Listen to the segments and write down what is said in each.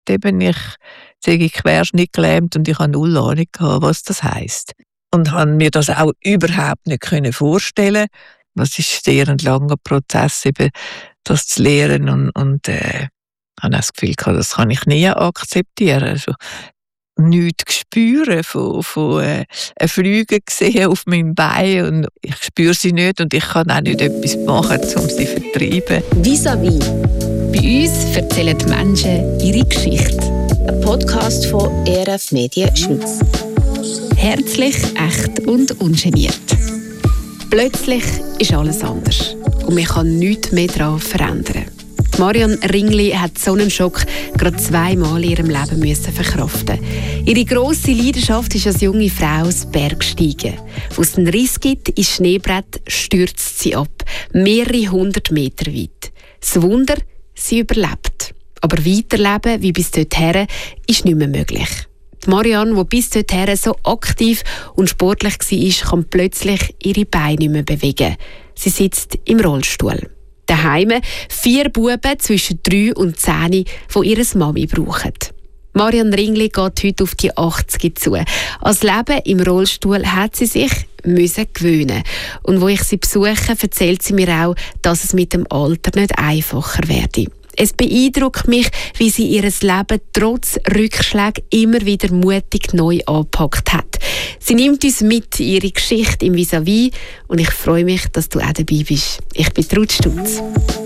eben, ich sei querschnittgelähmt und ich habe null Ahnung gehabt, was das heisst. Und habe mir das auch überhaupt nicht vorstellen. Das ist sehr ein langer Prozess, eben das zu lernen und habe auch das Gefühl gehabt, das kann ich nie akzeptieren. Also, nichts spüren von Flüge sehen auf meinem Bein und ich spüre sie nicht und ich kann auch nicht etwas machen, um sie zu vertreiben. Vis-à-vis. Bei uns erzählen die Menschen ihre Geschichte. Ein Podcast von ERF Medien Schweiz. Herzlich, echt und ungeniert. Plötzlich ist alles anders und man kann nichts mehr daran verändern. Marianne Ringli hat so einen Schock gerade 2-mal in ihrem Leben müssen verkraften. Ihre grosse Leidenschaft ist als junge Frau das Bergsteigen. Wo es einen Riss gibt, ins Schneebrett stürzt sie ab, mehrere 100 Meter weit. Das Wunder, sie überlebt. Aber weiterleben wie bis dorthin ist nicht mehr möglich. Die Marianne, die bis dorthin so aktiv und sportlich war, kann plötzlich ihre Beine nicht mehr bewegen. Sie sitzt im Rollstuhl. Daheim 4 Buben zwischen 3 und 10, die ihre Mami brauchen. Marianne Ringli geht heute auf die 80 zu. Als Leben im Rollstuhl hat sie sich gewöhnen. Und wo ich sie besuche, erzählt sie mir auch, dass es mit dem Alter nicht einfacher werde. Es beeindruckt mich, wie sie ihr Leben trotz Rückschlägen immer wieder mutig neu angepackt hat. Sie nimmt uns mit in ihre Geschichte im Vis-à-vis und ich freue mich, dass du auch dabei bist. Ich bin Ruth Stutz.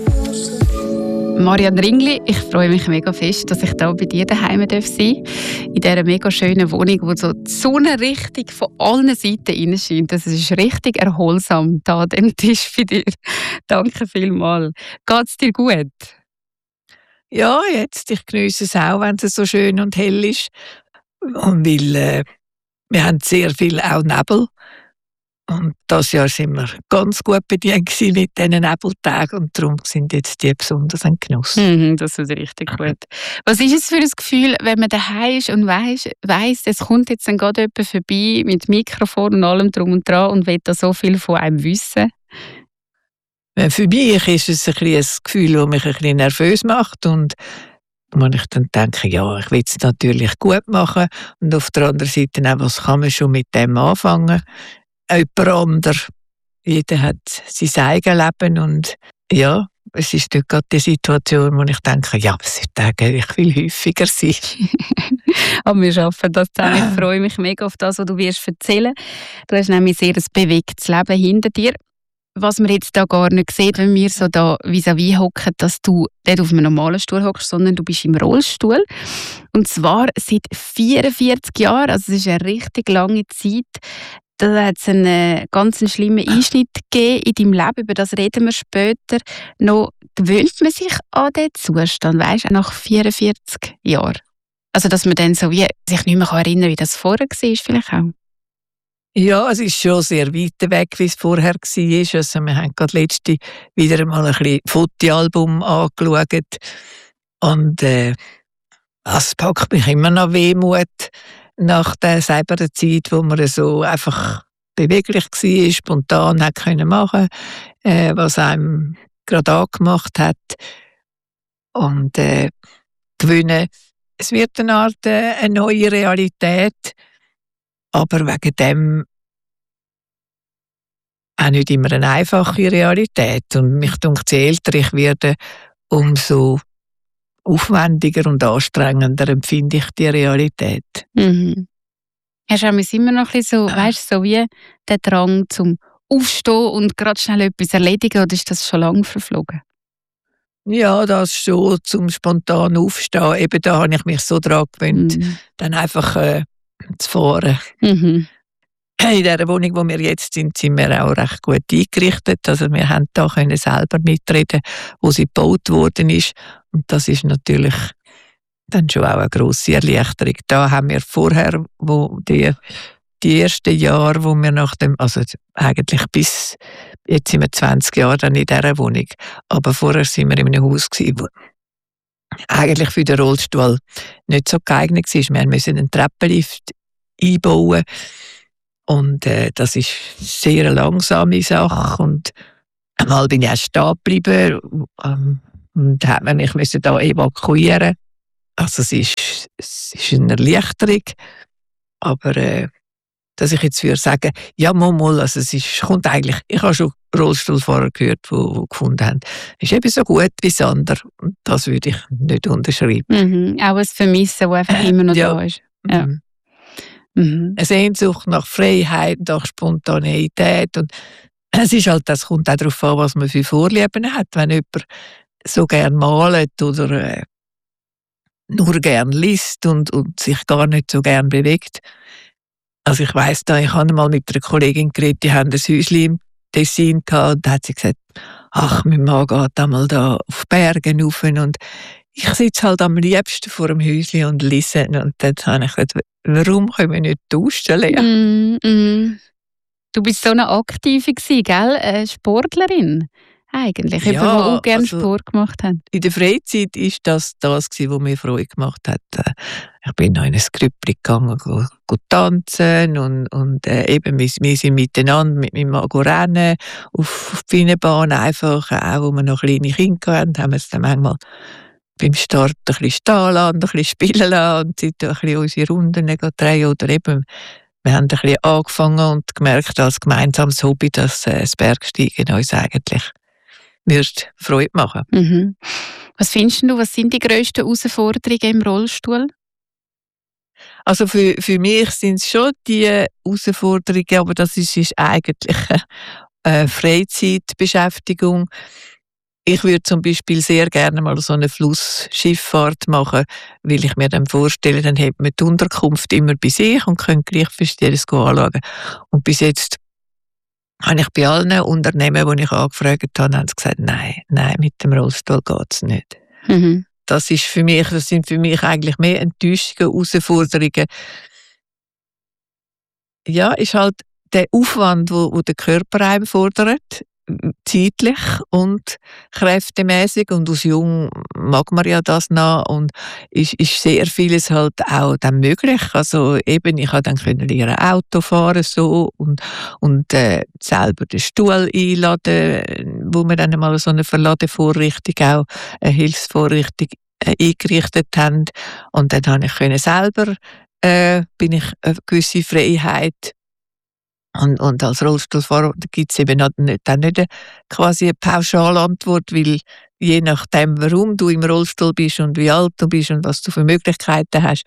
Marianne Ringli, ich freue mich mega fest, dass ich hier bei dir daheim sein darf. In dieser mega schönen Wohnung, wo so die Sonne richtig von allen Seiten reinscheint. Das ist richtig erholsam hier an diesem Tisch bei dir. Danke vielmals. Geht es dir gut? Ja, jetzt. Ich geniesse es auch, wenn es so schön und hell ist. Und weil wir haben sehr viel auch Nebel. Und dieses Jahr sind wir ganz gut bedient mit diesen Nebeltagen. Und darum sind jetzt die besonders ein Genuss. Das ist richtig gut. Was ist es für ein Gefühl, wenn man daheim ist und weiss, es kommt jetzt dann gerade jemand vorbei mit Mikrofon und allem drum und dran und will da so viel von einem wissen? Für mich ist es ein Gefühl, das mich ein bisschen nervös macht und wo ich dann denke, ja, ich will es natürlich gut machen und auf der anderen Seite auch, was kann man schon mit dem anfangen? Jemand anderes. Jeder hat sein eigenes Leben und ja, es ist dort gerade die Situation, wo ich denke, ja, es sollte eigentlich viel häufiger sein. Aber wir schaffen das zusammen. Ich freue mich mega auf das, was du wirst erzählen. Du hast nämlich sehr ein bewegtes Leben hinter dir. Was man jetzt da gar nicht sieht, wenn wir so da vis-à-vis hocken, dass du nicht auf einem normalen Stuhl hockst, sondern du bist im Rollstuhl. Und zwar seit 44 Jahren, also es ist eine richtig lange Zeit. Da hat es einen ganz schlimmen Einschnitt gegeben in deinem Leben, über das reden wir später noch. Gewöhnt man sich an diesen Zustand, weisst du, nach 44 Jahren? Also dass man dann so wie sich nicht mehr erinnern kann, wie das vorher war, vielleicht auch? Ja, es ist schon sehr weit weg, wie es vorher war. Also wir haben gerade letzte wieder einmal ein bisschen Fotoalbum angeschaut. Und es packt mich immer noch Wehmut nach der selben Zeit, wo man so einfach beweglich war, spontan hat können machen, was einem gerade angemacht hat. Und gewöhnen, es wird eine Art eine neue Realität. Aber wegen dem auch nicht immer eine einfache Realität. Und mich denkt, je älter ich werde, umso aufwendiger und anstrengender empfinde ich die Realität. Hast du immer noch ein bisschen so, weißt, so wie der Drang zum Aufstehen und gerade schnell etwas erledigen, oder ist das schon lange verflogen? Ja, das schon, zum spontan Aufstehen. Eben da habe ich mich so daran gewöhnt, dann einfach zu fahren. In der Wohnung, wo wir jetzt sind, sind wir auch recht gut eingerichtet. Also wir haben da können selber mitreden, wo sie gebaut worden ist. Und das ist natürlich dann schon auch eine grosse Erleichterung. Da haben wir vorher, wo die ersten Jahre, wo wir nach dem, also eigentlich bis jetzt sind wir 20 Jahre dann in dieser Wohnung. Aber vorher sind wir in einem Haus gewesen, wo eigentlich für den Rollstuhl nicht so geeignet war. Wir mussten einen Treppenlift einbauen. Und das ist eine sehr langsame Sache. Und einmal bin ich auch stehen geblieben und hat man mich da evakuieren. Also es ist eine Erleichterung, aber dass ich jetzt würde sagen, ja, mal, also kommt eigentlich, ich habe schon Rollstuhlfahrer gehört, die gefunden haben, es ist eben so gut wie das andere. Und das würde ich nicht unterschreiben. Auch ein Vermissen, das einfach immer noch da ist. Ja. Eine Sehnsucht nach Freiheit, nach Spontaneität. Und es ist halt, das kommt auch darauf an, was man für Vorlieben hat. Wenn jemand so gerne malt oder nur gerne liest und sich gar nicht so gerne bewegt. Also ich weiss da, ich habe mal mit einer Kollegin geredet, die haben ein Häuschen im Tessin gehabt, und da hat sie gesagt, ach, mein Mann geht einmal da auf Bergen rauf und ich sitze halt am liebsten vor dem Häuschen und lese. Und dann habe ich gesagt, warum können wir nicht tauschen lernen? Du bist so eine Aktive gewesen, gell? Sportlerin eigentlich, ja, jemand, der auch gerne Sport gemacht hat. In der Freizeit war das gewesen, was mir Freude gemacht hat. Ich bin noch in ein Grüppli gegangen, go tanzen und eben, wir sind miteinander mit meinem Mann rennen, auf die Bienenbahn einfach, auch wo wir noch kleine Kinder hatten, haben wir es dann manchmal beim Start ein bisschen stehen lassen, ein bisschen spielen lassen und ein bisschen unsere Runden drehen oder eben wir haben ein bisschen angefangen und gemerkt als gemeinsames Hobby, dass das Bergsteigen uns eigentlich wird Freude machen. Was findest du, was sind die grössten Herausforderungen im Rollstuhl? Also für mich sind es schon die Herausforderungen, aber das ist eigentlich eine Freizeitbeschäftigung. Ich würde zum Beispiel sehr gerne mal so eine Flussschifffahrt machen, weil ich mir dann vorstelle, dann hat man die Unterkunft immer bei sich und kann gleich Verschiedenes anschauen. Und bis jetzt habe ich bei allen Unternehmen, die ich angefragt habe, haben sie gesagt, nein, mit dem Rollstuhl geht es nicht. Das sind für mich eigentlich mehr Enttäuschungen, Herausforderungen. Ja, ist halt der Aufwand, wo der Körper einem fordert, zeitlich und kräftemäßig, und als Jung mag man ja das noch und ist sehr vieles halt auch dann möglich. Also eben, ich konnte dann lernen Auto fahren so und selber den Stuhl einladen, wo wir dann mal so eine Verladevorrichtung, auch eine Hilfsvorrichtung eingerichtet haben, und dann habe ich selber bin ich eine gewisse Freiheit. Und als Rollstuhlfahrer gibt es eben nicht quasi eine Pauschalantwort, weil je nachdem, warum du im Rollstuhl bist und wie alt du bist und was du für Möglichkeiten hast,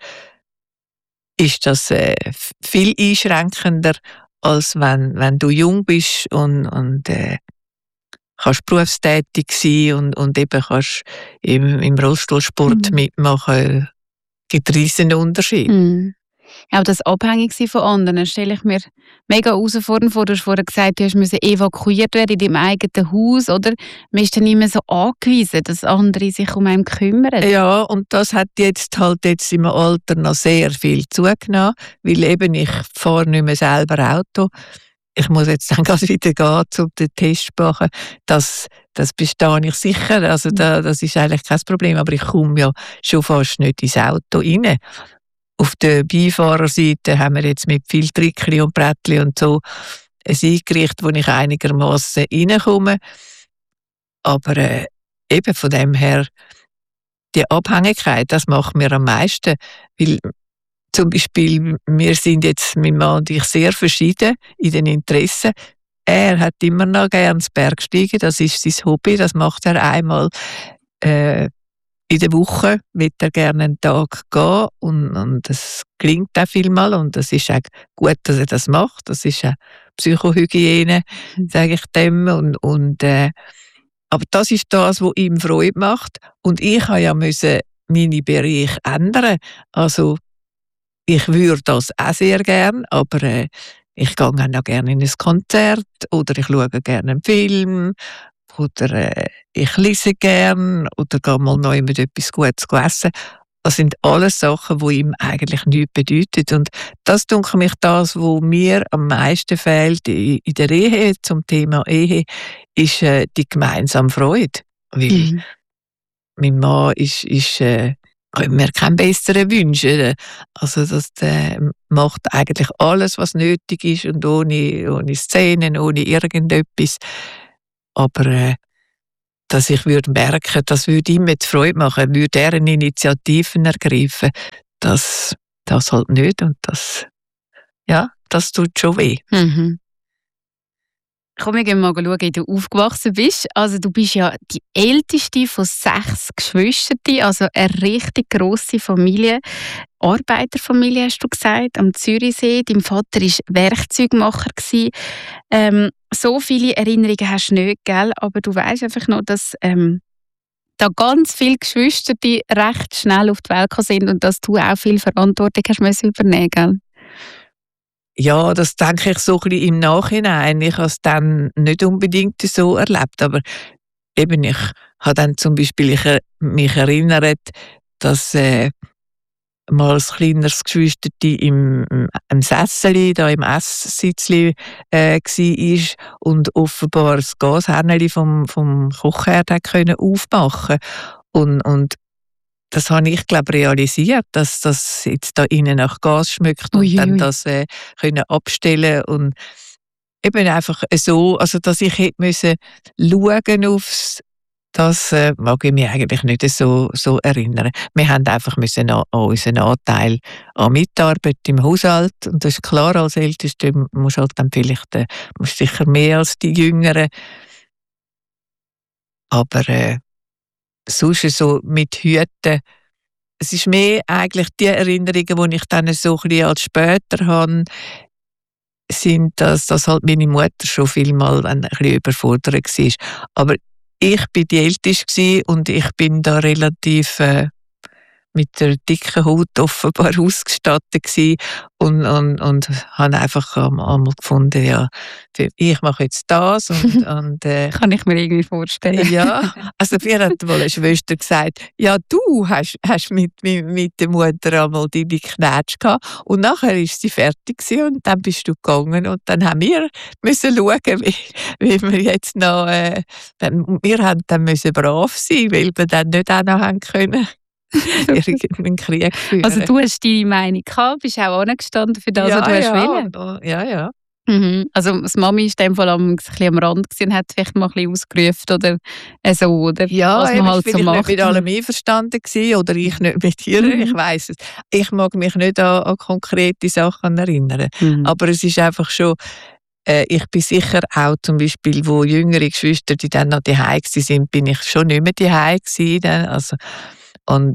ist das viel einschränkender, als wenn du jung bist und kannst berufstätig sein und eben kannst im Rollstuhlsport mitmachen. Es gibt riesen Unterschied. Auch das Abhängigsein von anderen stelle ich mir mega herausfordernd vor. Du hast vorhin gesagt, du musst evakuiert werden in deinem eigenen Haus, oder? Man ist dann nicht mehr so angewiesen, dass andere sich um einen kümmern. Ja, und das hat jetzt im Alter noch sehr viel zugenommen, weil eben ich fahre nicht mehr selber Auto. Ich muss jetzt dann gerade wieder gehen, um den Test zu machen. Das bestehe ich sicher, also das ist eigentlich kein Problem, aber ich komme ja schon fast nicht ins Auto rein. Auf der Beifahrerseite haben wir jetzt mit viel Trickli und Brettli und so ein eingerichtet, wo ich einigermaßen reinkomme. Aber eben von dem her, die Abhängigkeit, das macht mir am meisten. Weil zum Beispiel, wir sind jetzt, mein Mann und ich, sehr verschieden in den Interessen. Er hat immer noch gerne das Bergsteigen, das ist sein Hobby, das macht er einmal in der Woche wird er gerne einen Tag gehen und das gelingt auch vielmal und das ist auch gut, dass er das macht. Das ist auch Psychohygiene, sage ich dem. Aber das ist das, was ihm Freude macht. Und ich musste ja meine Bereiche ändern. Also ich würde das auch sehr gerne, aber ich gehe auch noch gerne in ein Konzert oder ich schaue gerne einen Film. Oder ich lese gern oder gehe mal noch mit etwas Gutes essen. Das sind alles Sachen, die ihm eigentlich nichts bedeuten. Und das ist mich das, was mir am meisten fehlt in der Ehe, zum Thema Ehe, ist die gemeinsame Freude. Weil mein Mann könnte mir keinen besseren wünschen. Also das macht eigentlich alles, was nötig ist und ohne Szenen, ohne irgendetwas. Aber dass ich würde merken, das würde ihm jetzt Freude machen, würde er Initiativen ergreifen. Das halt nicht und das tut schon weh. Mhm. Komm, wir gehen mal schauen, wie du aufgewachsen bist. Also du bist ja die älteste von 6 Geschwistern, also eine richtig grosse Familie. Arbeiterfamilie, hast du gesagt, am Zürichsee. Dein Vater war Werkzeugmacher. So viele Erinnerungen hast du nicht, gell? Aber du weißt einfach noch, dass da ganz viele Geschwister die recht schnell auf die Welt sind und dass du auch viel Verantwortung hast müssen übernehmen, gell? Ja, das denke ich so ein bisschen im Nachhinein. Ich habe es dann nicht unbedingt so erlebt, aber eben, ich habe dann zum Beispiel mich erinnert, dass mal ein kleineres Geschwisterchen im Sesseli, da im Esssitzli war und offenbar das Gashähnchen vom Kochherd können aufmachen. Und das habe ich, glaube realisiert, dass das jetzt da innen nach Gas schmeckt und dann das können abstellen und eben einfach so, also dass ich hätte müssen schauen aufs, das mag ich mich eigentlich nicht so erinnern. Wir haben einfach müssen an unseren Anteil an Mitarbeit im Haushalt und das ist klar, als Älteste musst halt dann vielleicht musst sicher mehr als die Jüngeren, aber sonst so mit Hüten. Es ist mehr eigentlich die Erinnerungen, die ich dann so ein bisschen als später habe, sind, dass halt meine Mutter schon vielmal ein bisschen überfordert war. Aber ich war die Älteste und ich bin da relativ mit der dicken Haut offenbar ausgestattet gewesen und habe einfach einmal gefunden, ja, ich mache jetzt das und kann ich mir irgendwie vorstellen. Ja, also mir hat mal eine Schwester gesagt, ja, du hast mit der Mutter einmal deine Knätsch gehabt und nachher ist sie fertig gewesen und dann bist du gegangen und dann haben wir müssen schauen, wie wir jetzt noch, wir haben dann müssen brav sein, weil wir dann nicht auch noch haben können. Irgendeinen Krieg führen. Also du hast deine Meinung gehabt, bist auch angestanden für das, was du hast wollen. Ja. Mhm. Also das Mami war in dem Fall ein bisschen am Rand und hat vielleicht mal ein bisschen ausgerufen oder so, oder? Ja, was man halt so macht. Nicht mit allem einverstanden gewesen, oder ich nicht mit ihr, ich weiss es. Ich mag mich nicht an konkrete Sachen erinnern. Aber es ist einfach schon, ich bin sicher auch zum Beispiel, wo jüngere Geschwister, die dann noch daheim waren, bin ich schon nicht mehr daheim gewesen. Also, und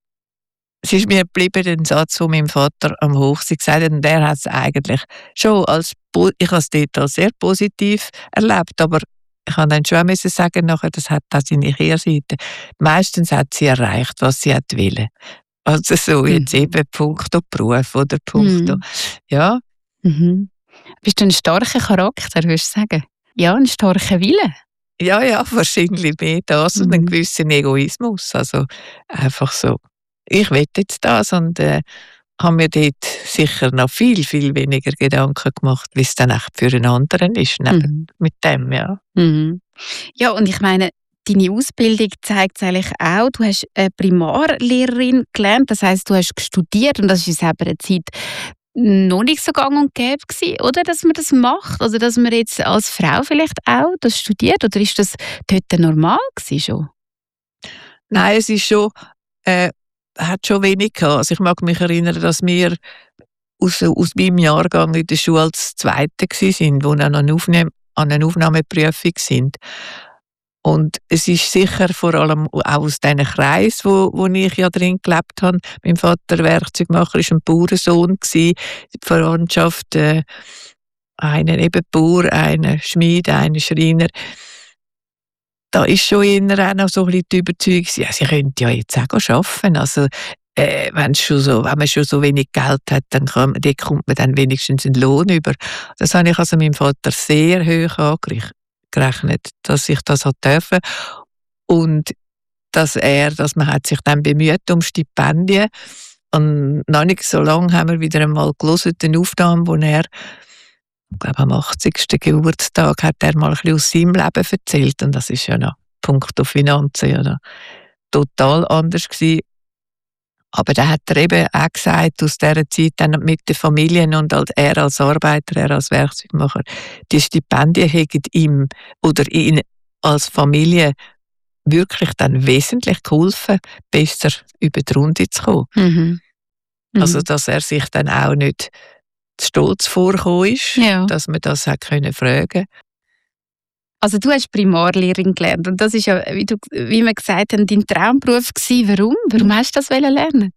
es ist mir geblieben, den Satz von meinem Vater am Hof. Sie gesagt hat, und er hat es eigentlich schon ich habe es dort als sehr positiv erlebt, aber ich habe dann schon müssen sagen, nachher, das hat auch seine Kehrseite. Meistens hat sie erreicht, was sie wollte. Also so jetzt eben punkto Beruf oder punkto, ja. Mhm. Bist du ein starker Charakter, würdest du sagen? Ja, ein starker Wille? Ja, wahrscheinlich mehr das und einen gewissen Egoismus. Also einfach so, ich will jetzt das und habe mir dort sicher noch viel, viel weniger Gedanken gemacht, wie es dann echt für einen anderen ist, mit dem, ja. Mhm. Ja, und ich meine, deine Ausbildung zeigt es eigentlich auch, du hast eine Primarlehrerin gelernt, das heisst, du hast studiert und das ist aber eine Zeit noch nicht so gang und gäbe gewesen, oder, dass man das macht? Oder dass man jetzt als Frau vielleicht auch das studiert? Oder ist das dort normal gewesen schon? Nein, es ist schon, hat schon wenig gehabt. Also ich mag mich erinnern, dass wir aus meinem Jahrgang in der Schule als Zweite waren, die an einer Aufnahmeprüfung sind. Und es ist sicher vor allem auch aus diesen Kreisen, wo ich ja drin gelebt habe. Mein Vater Werkzeugmacher war ein Bauernsohn, die Verwandtschaft, einer eben Bauer, einer Schmied, einer Schreiner. Da ist schon eher auch noch so ein bisschen die Überzeugung, ja, sie könnte ja jetzt auch arbeiten. Also, wenn man schon so wenig Geld hat, dann kommt man dann wenigstens einen Lohn über. Das habe ich also meinem Vater sehr hoch angerechnet, dass ich das dürfen. Und dass man hat sich dann bemüht um Stipendien. Und noch nicht so lange haben wir wieder einmal gelesen, eine Aufnahme, wo er, ich glaube, am 80. Geburtstag hat er mal ein bisschen aus seinem Leben erzählt. Und das ist ja noch punkto Finanzen ja noch total anders gewesen. Aber da hat er eben auch gesagt, aus dieser Zeit dann mit den Familien und er als Arbeiter, er als Werkzeugmacher, die Stipendien hätten ihm oder ihn als Familie wirklich dann wesentlich geholfen, besser über die Runde zu kommen. Mhm. Also, dass er sich dann auch nicht zu stolz vorgekommen ist, dass man das auch fragen konnte. Also du hast Primarlehrerin gelernt und das ist ja, wie wir gesagt haben, dein Traumberuf gewesen. Warum? Warum hast du das lernen?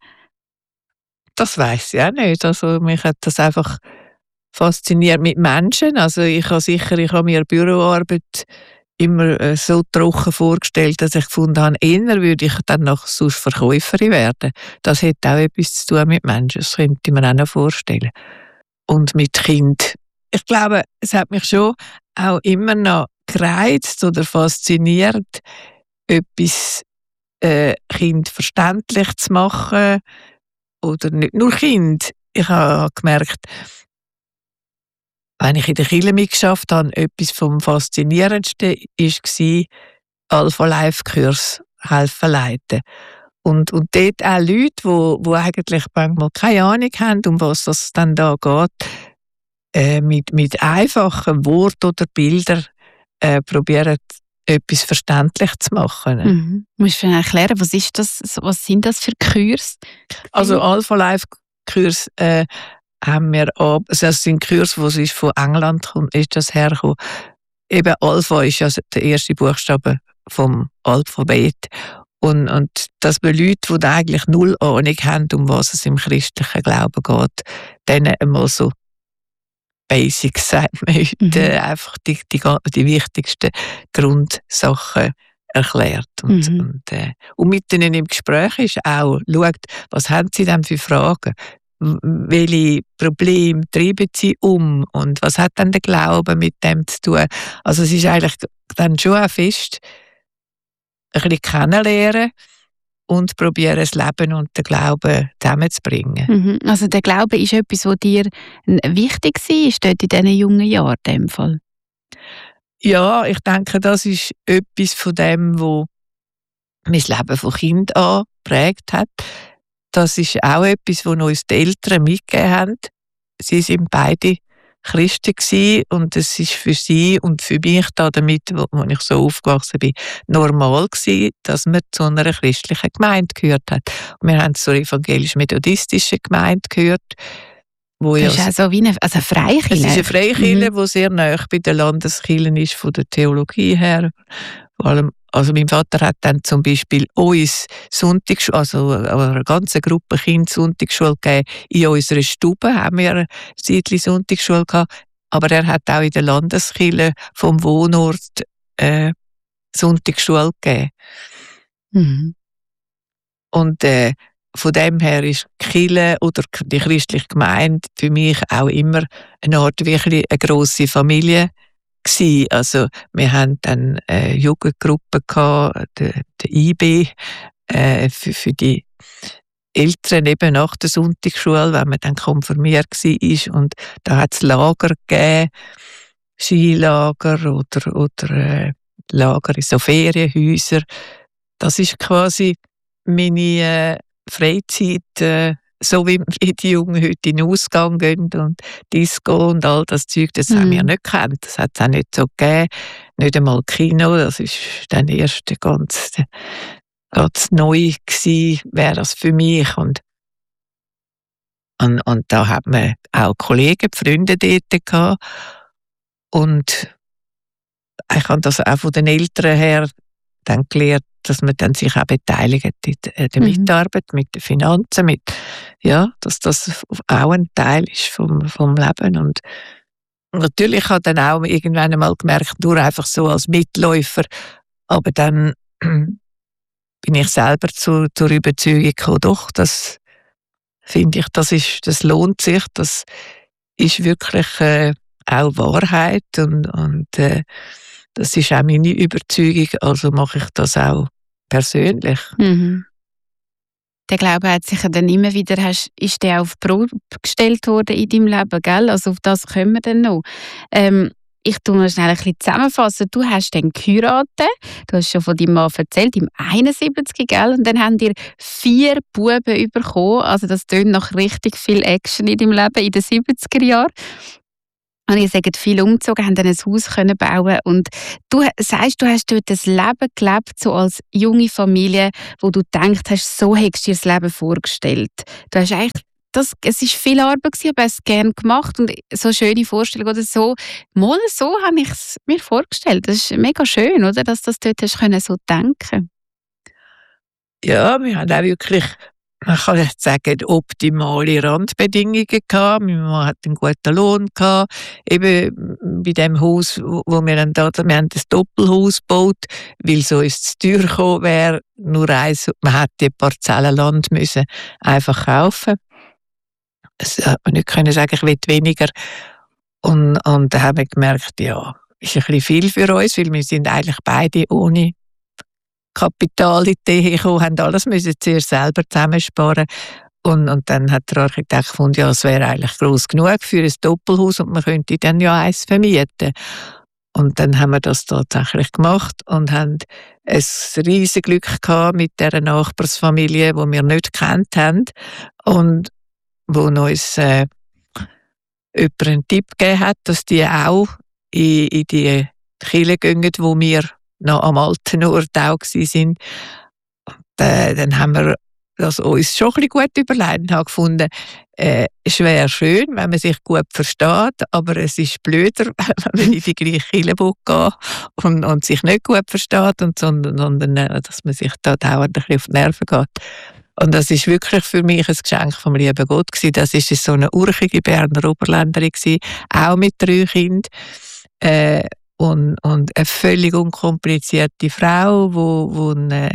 Das weiss ich auch nicht. Also mich hat das einfach fasziniert mit Menschen. Also ich habe mir Büroarbeit immer so trocken vorgestellt, dass ich gefunden habe, eher würde ich dann noch sonst Verkäuferin werden. Das hätte auch etwas zu tun mit Menschen. Das könnte ich mir auch noch vorstellen. Und mit Kind. Ich glaube, es hat mich schon auch immer noch gereizt oder fasziniert, etwas Kind verständlich zu machen. Oder nicht nur Kind. Ich habe gemerkt, wenn ich in der Kirche mitgeschafft habe, etwas vom Faszinierendsten war, Alpha-Life-Kurs helfen leiten. Und dort auch Leute, die eigentlich manchmal keine Ahnung haben, um was es dann da geht, mit einfachen Worten oder Bildern probieren, etwas verständlich zu machen. Mhm. Musst du erklären, was sind das für Kurs? Also Alpha-Life-Kurs haben wir also das sind Kurse, die von England ist das hergekommen. Eben Alpha ist ja der erste Buchstabe vom Alphabet. Und dass wir Leute, die eigentlich null Ahnung haben, um was es im christlichen Glauben geht, denen einmal so Basics, sagt man heute, einfach die wichtigsten Grundsachen erklärt. Und mit ihnen im Gespräch ist auch, schaut, was haben sie denn für Fragen? Welche Probleme treiben sie um? Und was hat dann der Glaube mit dem zu tun? Also es ist eigentlich dann schon auch fest ein bisschen kennenlernen und probieren, das Leben und den Glauben zusammenzubringen. Mhm. Also der Glaube ist etwas, was dir wichtig war dort in diesen jungen Jahren in dem Fall? Ja, ich denke, das ist etwas von dem, was mein Leben von Kind an geprägt hat. Das ist auch etwas, was uns die Eltern mitgegeben haben. Sie sind beide Christen gewesen und es ist für sie und für mich damit, wo ich so aufgewachsen bin, normal gewesen, dass man zu einer christlichen Gemeinde gehört hat. Und wir haben zur evangelisch-methodistischen Gemeinde gehört. Das ist also wie eine Freikirche? Es ist eine Freikirche, die sehr nahe bei der Landeskirche ist, von der Theologie her. Vor allem, also mein Vater hat dann zum Beispiel uns Sonntagsschule, also eine ganze Gruppe Kinder Sonntagsschule gegeben. In unserer Stube haben wir eine Zeitli Sonntagsschule gehabt, aber er hat auch in der Landeskirche vom Wohnort Sonntagsschule gegeben. Mhm. Und von dem her ist die Kirche oder die christliche Gemeinde für mich auch immer eine Art wirklich eine grosse Familie gewesen. Also wir haben dann eine Jugendgruppe gehabt, der IB, für die Eltern eben nach der Sonntagsschule, wenn man dann konfirmiert war. Und da hat es Lager gegeben, Skilager oder Lager in so Ferienhäusern. Das ist quasi meine Freizeit, so wie die Jungen heute in den Ausgang gehen und Disco und all das Zeug, das haben wir nicht gekannt. Das hat es auch nicht so gegeben. Nicht einmal Kino, das ist dann erst ganz neu gewesen, wäre das für mich. Und da hat man auch Kollegen, Freunde dort gehabt. Und ich habe das auch von den Eltern her dann gelernt, dass man dann sich auch beteiligt in der Mitarbeit, mit den Finanzen, dass das auch ein Teil ist vom Leben. Und natürlich habe ich dann auch irgendwann einmal gemerkt, nur einfach so als Mitläufer, aber dann bin ich selber zur Überzeugung gekommen, doch, das finde ich, das lohnt sich, das ist wirklich auch Wahrheit und das ist auch meine Überzeugung, also mache ich das auch persönlich. Mhm. Der Glaube hat sich dann immer wieder, ist der auf die Probe gestellt worden in deinem Leben, gell? Also auf das kommen wir dann noch. Ich tue noch schnell ein bisschen zusammenfassen. Du hast dann geheiratet, du hast schon von deinem Mann erzählt, im 71, gell? Und dann haben dir 4 Buben bekommen. Also das tönt nach richtig viel Action in deinem Leben in den 70er Jahren. Und ihr seid viel umgezogen, habt dann ein Haus können bauen. Und du sagst, du hast dort ein Leben gelebt, so als junge Familie, wo du gedacht hast, so hättest du dir das Leben vorgestellt. Du hast eigentlich es war viel Arbeit, aber hast es gerne gemacht und so eine schöne Vorstellung oder so. Mal so habe ich es mir vorgestellt. Das ist mega schön, oder? Dass du das dort hast können, so denken. Ja, wir haben auch wirklich, man kann nicht sagen, optimale Randbedingungen gehabt. Mein Mann hat einen guten Lohn gehabt. Eben bei dem Haus, wo wir dann wir haben ein Doppelhaus gebaut, weil so ist es teuer gekommen wäre. Nur eins, man hätte die Parzellen Land müssen einfach kaufen. Es hat man nicht können sagen, ich will weniger. Und da haben wir gemerkt, ja, ist ein bisschen viel für uns, weil wir sind eigentlich beide ohne Kapital in die Ehe gekommen, haben alles müssen zuerst selber zusammensparen. Und dann hat der Architekt gefunden, ja, es wäre eigentlich gross genug für ein Doppelhaus und man könnte dann ja eins vermieten. Und dann haben wir das tatsächlich gemacht und haben ein riesiges Glück gehabt mit dieser Nachbarsfamilie, die wir nicht gekannt haben und wo uns jemand einen Tipp gegeben hat, dass die auch in die Kirche gehen, wo wir noch am alten Ort auch waren. Dann haben wir das uns schon ein bisschen gut überlegt und haben gefunden, es wäre schön, wenn man sich gut versteht, aber es ist blöder, wenn man in die gleiche Kirche geht und sich nicht gut versteht, sondern dass man sich da dauernd ein bisschen auf die Nerven geht. Und das ist wirklich für mich ein Geschenk vom lieben Gott gewesen. Das war so eine urchige Berner Oberländerin gewesen, auch mit 3 Kindern. Und eine völlig unkomplizierte Frau, wo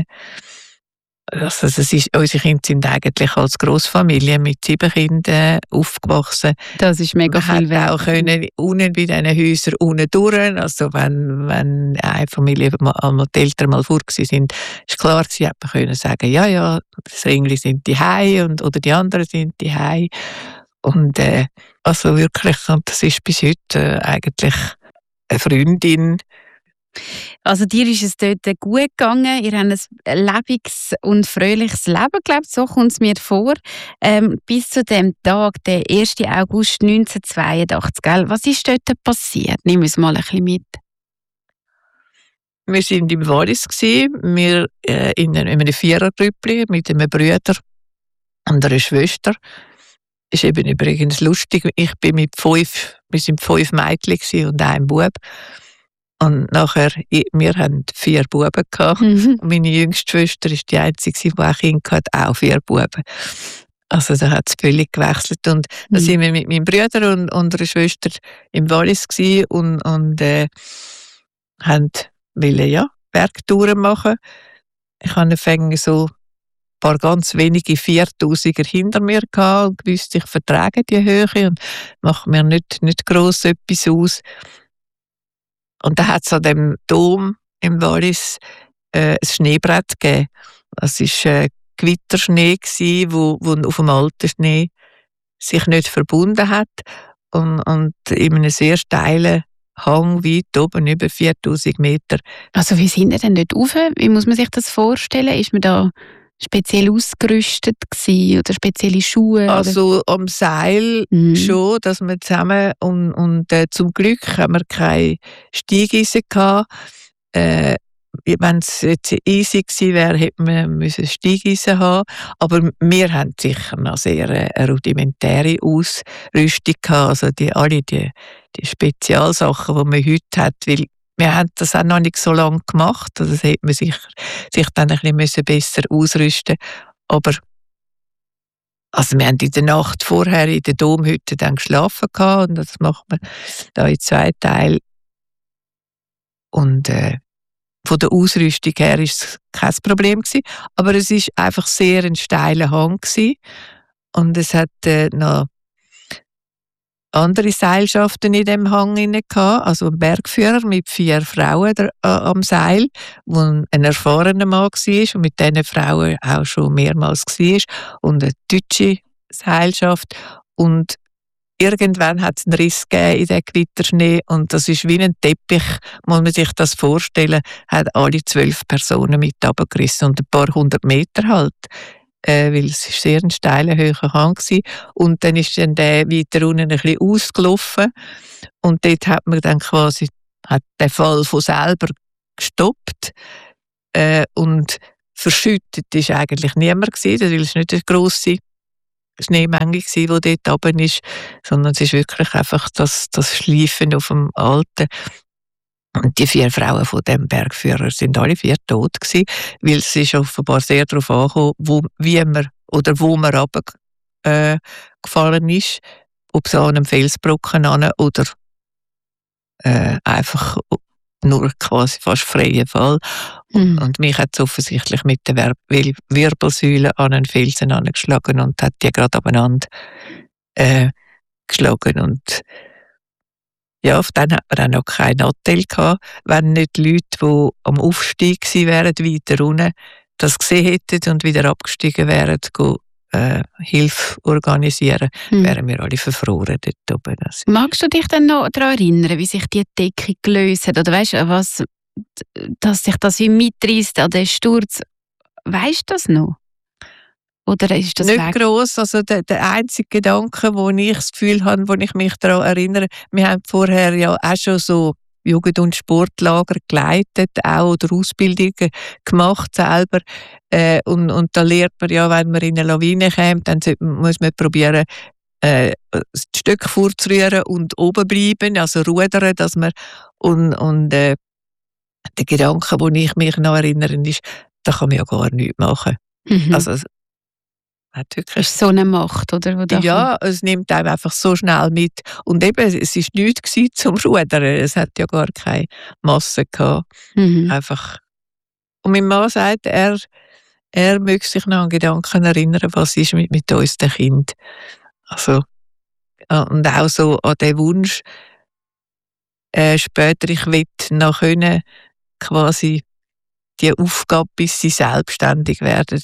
also unsere Kinder sind eigentlich als Grossfamilie mit 7 Kindern aufgewachsen. Das ist mega viel wert. Auch können unten bei diesen Häusern unten durch. Also wenn eine Familie einmal die Eltern mal vor sind, ist klar, sie hat man können sagen, ja, das Ringli sind die Hei oder die anderen sind die Hei. Und also wirklich, und das ist bis heute eigentlich eine Freundin. Also dir ist es dort gut gegangen, ihr habt ein lebendiges und fröhliches Leben gelebt, so kommt es mir vor. Bis zu dem Tag, der 1. August 1982, gell? Was ist dort passiert? Nimm uns mal ein bisschen mit. Wir waren im Wallis, wir in einem 4er-Grüppli mit einem Bruder und einer Schwester. Ist eben übrigens lustig, wir sind 5 Mädchen und ein Bub. Und nachher, wir hatten 4 Buben gehabt. Und meine jüngste Schwester ist die einzige, die auch Kinder hatte, auch 4 Buben. Also da hat es völlig gewechselt. Und da sind wir mit meinem Bruder und einer Schwester im Wallis und wollten Bergtouren machen. Ich hatte so ein paar ganz wenige 4000er hinter mir gehabt und wusste, ich vertrage die Höhe und mache mir nicht gross etwas aus. Und da hat es an dem Dom im Wallis ein Schneebrett gegeben. Das war Gewitterschnee, wo auf dem alten Schnee sich nicht verbunden hat. Und in einem sehr steilen Hang weit oben, über 4000 Meter. Also wie sind ihr denn dort rauf? Wie muss man sich das vorstellen? Ist man da speziell ausgerüstet gewesen, oder spezielle Schuhe? Also am Seil schon, dass wir zusammen und zum Glück haben wir keine Steigeisen gehabt. Wenn es jetzt easy gewesen wäre, hätte man Steigeisen haben. Aber wir haben sicher noch sehr eine rudimentäre Ausrüstung gehabt. Also die Spezialsachen, die man heute hat, weil wir haben das auch noch nicht so lange gemacht. Also das hätte man sich dann ein bisschen besser ausrüsten müssen. Aber also wir haben in der Nacht vorher in der Domhütte dann geschlafen gehabt, und das macht man da in 2 Teilen. Und von der Ausrüstung her war es kein Problem gewesen, aber es war einfach sehr ein steiler Hang gewesen. Und es hat noch andere Seilschaften in dem Hang gehabt, also ein Bergführer mit 4 Frauen am Seil, wo ein erfahrener Mann war und mit diesen Frauen auch schon mehrmals war, und eine deutsche Seilschaft. Und irgendwann hat es einen Riss gegeben in diesem Gewitterschnee, und das ist wie ein Teppich, muss man sich das vorstellen, hat alle 12 Personen mit runtergerissen und ein paar 100 Meter halt. weil es ist sehr ein steiler, hoher Hang war. Und dann ist dann der weiter unten ein bisschen ausgelaufen. Und dort hat man dann quasi hat der Fall von selber gestoppt. Und verschüttet war eigentlich niemand gewesen, weil es nicht eine grosse Schneemenge war, die dort oben ist, sondern es ist wirklich einfach das Schleifen auf dem Alten. Und die 4 Frauen von dem Bergführer sind alle 4 tot gewesen, weil es ist offenbar sehr darauf angekommen, wo man runtergefallen ist, ob es an einem Felsbrocken an oder einfach nur quasi fast freien Fall. Und mich hat es offensichtlich mit der Wirbelsäule an einen Felsen angeschlagen und hat die gerade abeinander geschlagen. Und ja, auf den hat man auch noch keinen Nattel gehabt, wenn nicht die Leute, die am Aufstieg gewesen wären, weiter unten, das gesehen hätten und wieder abgestiegen wären, Hilfe organisieren, wären wir alle verfroren dort oben. Magst du dich dann noch daran erinnern, wie sich die Decke gelöst hat? Oder weißt du, dass sich das wie mitreißt an den Sturz? Weißt du das noch? Oder ist das nicht gross. Also der einzige Gedanke, wo ich das Gefühl habe, wo ich mich daran erinnere, wir haben vorher ja auch schon so Jugend- und Sportlager geleitet, auch oder Ausbildungen gemacht selber. Und da lernt man ja, wenn man in eine Lawine kommt, dann muss man probieren, das Stück vorzurühren und oben bleiben, also rudern, dass man der Gedanke, wo ich mich noch erinnere, ist, da kann man ja gar nichts machen. Also hat wirklich ist so eine Macht, oder? Ja, es nimmt einem einfach so schnell mit. Und eben, es war nichts zum Rudern. Es hat ja gar keine Masse gehabt. Einfach. Und mein Mann sagt, er möchte sich noch an Gedanken erinnern, was ist mit uns, den Kind. Also, und auch so an den Wunsch, später, ich will noch können, quasi die Aufgabe, bis sie selbstständig werden,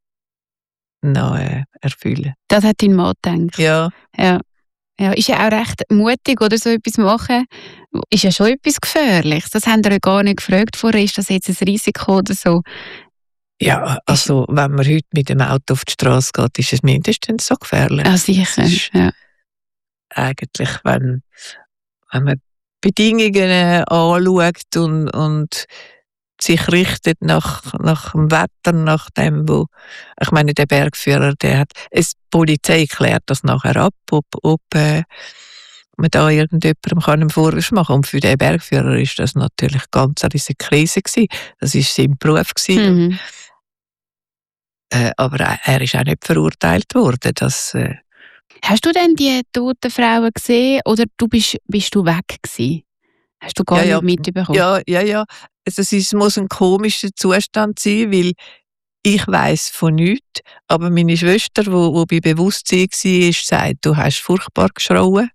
noch erfüllen. Das hat dein Mann gedacht? Ja. Ja, ist ja auch recht mutig, oder so etwas machen. Ist ja schon etwas Gefährliches. Das haben wir ja gar nicht gefragt vorher. Ist das jetzt ein Risiko oder so? Ja, also wenn man heute mit dem Auto auf die Straße geht, ist es mindestens so gefährlich. Ah, sicher, ja. Eigentlich, wenn man Bedingungen anschaut und sich richtet nach dem Wetter, nach dem, wo, ich meine, der Bergführer, die Polizei klärt das nachher ab, ob man da irgendjemandem einen Vorwurf machen kann. Und für den Bergführer ist das natürlich ganz eine riesige Krise gewesen. Das war sein Beruf gewesen. Aber er ist auch nicht verurteilt worden. Hast du denn die toten Frauen gesehen oder bist du weg gewesen? Hast du gar nicht mitbekommen? Ja. Es muss ein komischer Zustand sein, weil ich weiss von nichts. Aber meine Schwester, die bei Bewusstsein war, sagt, du hast furchtbar geschrauen.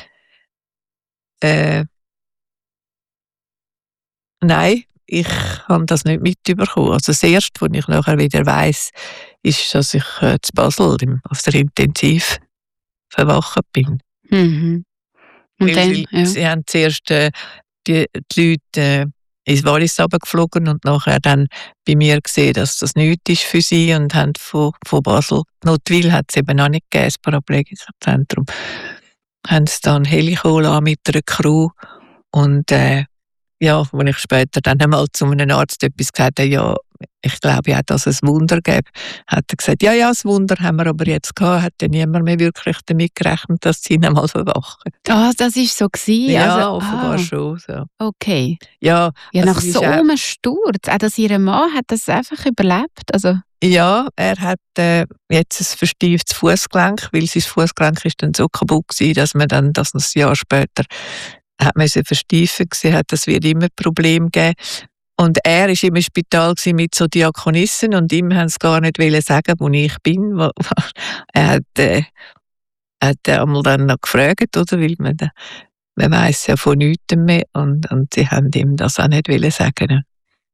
Nein, ich habe das nicht mitbekommen. Also das Erste, was ich nachher wieder weiss, ist, dass ich zu Basel auf der Intensiv verwacht bin. Und dann, sie haben zuerst die Leute ins Wallis runtergeflogen und nachher dann bei mir gesehen, dass das nichts ist für sie und haben von Basel, Notwil hat es eben noch nicht gegeben, das Paraplegikerzentrum, haben sie dann Helikol mit einer Crew und als ich später dann einmal zu einem Arzt etwas gesagt habe, ja, ich glaube ja, dass es ein Wunder gäbe, hat er gesagt, ja, das Wunder haben wir aber jetzt gehabt, hat ja niemand mehr wirklich damit gerechnet, dass sie ihn einmal verwachen. Ah, das war so gewesen? Ja, also, offenbar schon. So. Okay. Ja, nach so einem Sturz, auch dass ihr Mann hat das einfach überlebt? Also. Ja, er hat jetzt ein verstieftes Fußgelenk, weil sein Fußgelenk ist dann so kaputt gewesen, dass man dann das ein Jahr später hat man sie versteifen gesehen, hat, das wird immer Probleme geben. Und er war im Spital mit so Diakonissen und ihm haben sie gar nicht sagen, wo ich bin. Er hat einmal dann noch gefragt, oder? Weil man weiss ja von nichts mehr und sie haben ihm das auch nicht sagen.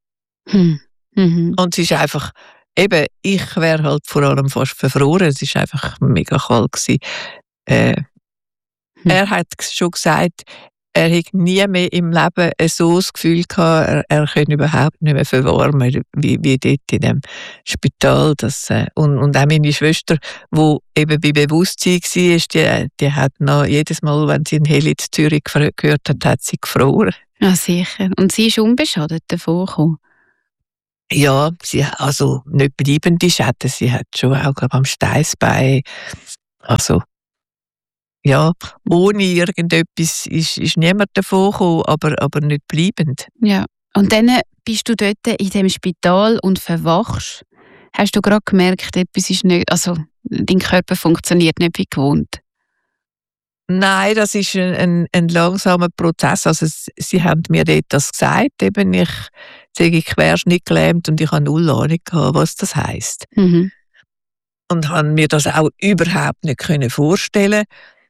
Und es ist einfach, eben, ich wäre halt vor allem fast verfroren. Es war einfach mega kalt gewesen. Er hat schon gesagt, er hat nie mehr im Leben so das Gefühl gehabt, er könne überhaupt nicht mehr verwarmen, wie dort in dem Spital. Und auch meine Schwester, die eben bei Bewusstsein war, die hat noch jedes Mal, wenn sie in Heli in Zürich gehört hat sie gefroren. Ja, sicher. Und sie ist unbeschadet davon gekommen? Ja, also nicht bleibende Schäden. Sie hat schon auch, glaube ich, am Steißbein, also ja, ohne irgendetwas ist niemand davon gekommen, aber nicht bleibend. Ja. Und dann bist du dort in dem Spital und verwachst. Hast du gerade gemerkt, etwas ist nicht, also dein Körper funktioniert nicht wie gewohnt? Nein, das ist ein langsamer Prozess. Also sie haben mir dort das gesagt, eben ich sei querschnittgelähmt und ich habe null Ahnung gehabt, was das heisst. Mhm. Und habe mir das auch überhaupt nicht vorstellen.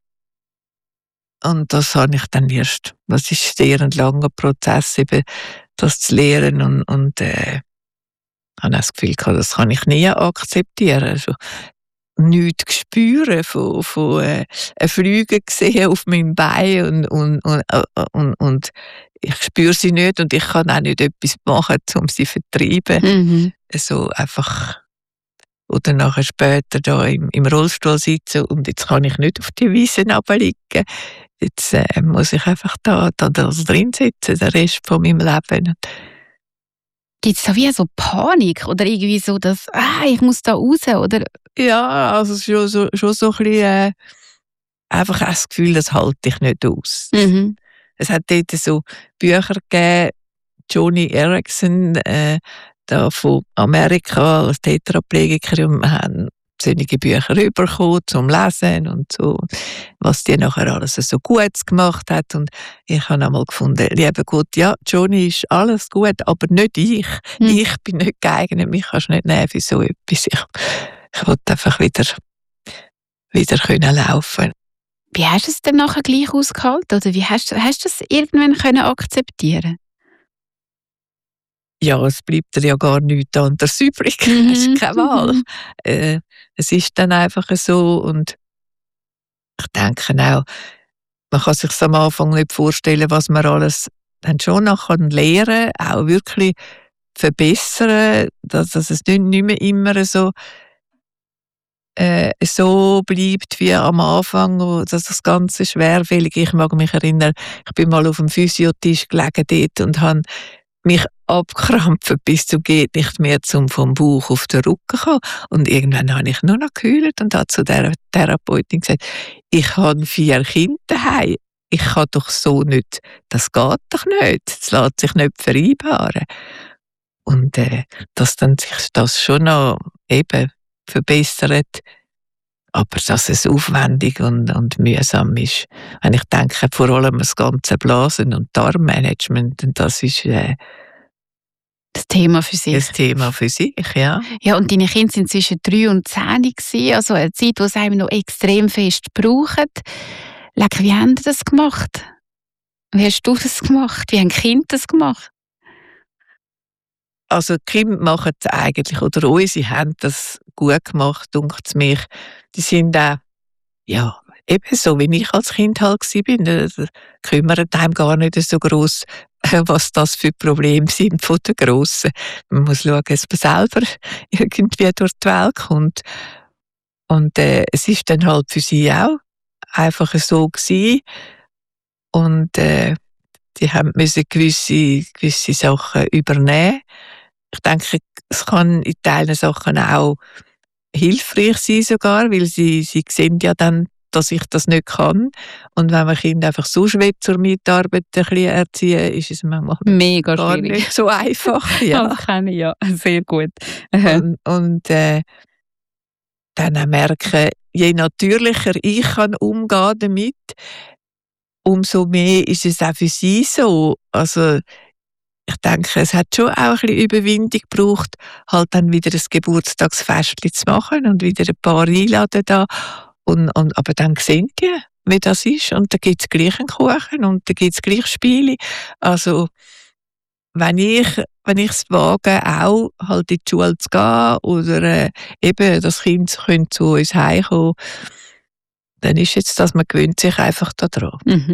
Und das habe ich dann erst, das ist sehr ein langer Prozess, eben das zu lernen und habe das Gefühl gehabt, das kann ich nie akzeptieren. Also, nichts spüren von Flüge gesehen auf meinem Bein und ich spüre sie nicht und ich kann auch nicht etwas machen, um sie zu vertreiben. Mhm. So einfach. Oder nachher später da im Rollstuhl sitzen und jetzt kann ich nicht auf die Wiese runterliegen. Jetzt muss ich einfach da drin sitzen, den Rest von meinem Leben. Gibt es da wie so Panik oder irgendwie so, dass ich muss da raus? Oder? Ja, also schon so ein bisschen einfach das Gefühl, das halte ich nicht aus. Mhm. Es hat dort so Bücher gegeben, Joni Eareckson, da von Amerika als Tetraplegiker, und wir haben solche Bücher bekommen zum Lesen und so, was die nachher alles so gut gemacht hat. Und ich habe einmal gefunden, lieber Gott, ja, Joni ist alles gut, aber nicht ich. Ich bin nicht geeignet, mich kannst du nicht nehmen für so etwas. Ich wollte einfach wieder können laufen. Wie hast du es denn nachher gleich ausgehalten? Oder wie hast du das irgendwann können akzeptieren? Ja, es bleibt dir ja gar nichts anderes übrig. Du hast keine Wahl. Es ist dann einfach so und ich denke auch, man kann sich am Anfang nicht vorstellen, was man alles dann schon noch lernen kann, auch wirklich verbessern, dass es nicht mehr immer so bleibt wie am Anfang, dass das Ganze schwerfällig. Ich mag mich erinnern, ich bin mal auf dem Physiotisch gelegen dort und habe mich abkrampfen bis zum geht nicht mehr, vom Bauch auf den Rücken kommen. Und irgendwann habe ich nur noch geheult und habe zu der Therapeutin gesagt, ich habe 4 Kinder daheim. Ich kann doch so nicht, das geht doch nicht. Das lässt sich nicht vereinbaren. Und dass dann sich das schon noch eben verbessert, aber dass es aufwendig und mühsam ist. Wenn ich denke, vor allem das ganze Blasen- und Darmmanagement, das ist das Thema für sich. Das Thema für sich, ja. Ja, und deine Kinder sind zwischen 3 und 10 gewesen, also eine Zeit, die es einem noch extrem fest braucht. Wie haben die das gemacht? Wie hast du das gemacht? Wie haben die Kinder das gemacht? Also die Kinder machen es eigentlich, oder unsere haben das gut gemacht, denkt es mich. Die sind auch, ja, eben so, wie ich als Kind halt war. Da kümmert einem gar nicht so gross, was das für Probleme sind von den Grossen. Man muss schauen, dass man selber irgendwie durch die Welt kommt. Und es ist dann halt für sie auch einfach so gewesen. Und die haben müssen gewisse Sachen übernehmen. Ich denke, es kann in Teilen Sachen auch hilfreich sein sogar, weil sie sehen ja dann, dass ich das nicht kann. Und wenn man Kinder einfach so schwer zur Mitarbeit ein bisschen erziehen, ist es manchmal mega gar schwierig. nicht so einfach. Ja. Das kenne ich ja, sehr gut. Und dann auch merken, je natürlicher ich kann umgehen damit, umso mehr ist es auch für sie so. Also ich denke, es hat schon auch ein bisschen Überwindung gebraucht, halt dann wieder ein Geburtstagsfest zu machen und wieder ein paar einladen da. Aber dann sehen die, wie das ist. Und da gibt es gleich einen Kuchen und da gibt es gleich Spiele. Also wenn ich es wage, auch halt in die Schule zu gehen oder eben das Kind könnte zu uns heimkommen, dann ist jetzt das, man gewöhnt sich einfach daran. Mhm.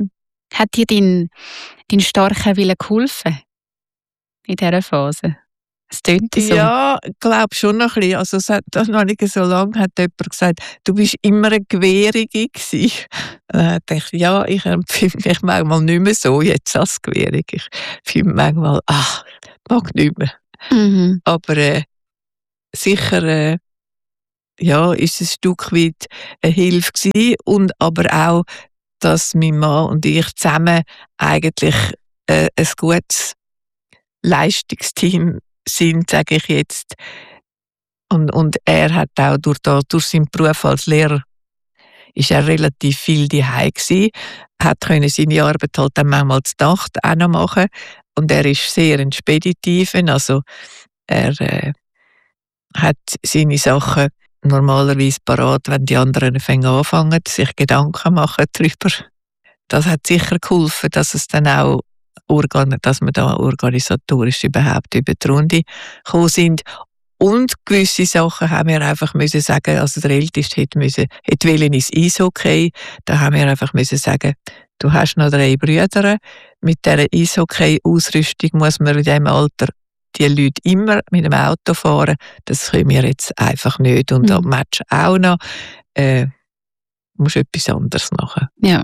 Hat dir dein starker Wille geholfen in dieser Phase? Es tönt so. Ja, ich glaube schon noch ein bisschen. Also es hat noch nicht so lange hat jemand gesagt, du bist immer eine Gewährige gewesen. Dann dachte ich, ja, ich empfinde mich manchmal nicht mehr so jetzt als Gewährige. Ich finde manchmal, ich mag nicht mehr. Mhm. Aber sicher ja, ist es ein Stück weit eine Hilfe gewesen und aber auch, dass mein Mann und ich zusammen eigentlich ein gutes Leistungsteam sind, sage ich jetzt. Und er hat auch durch seinen Beruf als Lehrer ist er relativ viel daheim gewesen, hat können seine Arbeit halt dann manchmal zur Nacht auch noch machen. Und er ist sehr ein Speditiver, also er hat seine Sachen normalerweise parat, wenn die anderen anfangen, sich Gedanken machen darüber. Das hat sicher geholfen, dass es dann auch dass wir da organisatorisch überhaupt über die Runde gekommen sind. Und gewisse Sachen haben wir einfach müssen sagen, also der Älteste hätte ins Eishockey, da haben wir einfach müssen sagen, du hast noch 3 Brüder, mit dieser Eishockey-Ausrüstung muss man in diesem Alter die Leute immer mit dem Auto fahren, das können wir jetzt einfach nicht. Und am Match auch noch, musst etwas anderes machen. Ja.